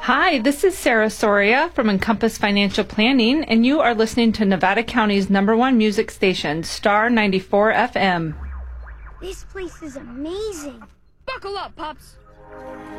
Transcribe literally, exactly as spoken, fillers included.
Hi, this is Sarah Soria from Encompass Financial Planning, and you are listening to Nevada County's number one music station, Star ninety-four F M. This place is amazing. Buckle up, Pops.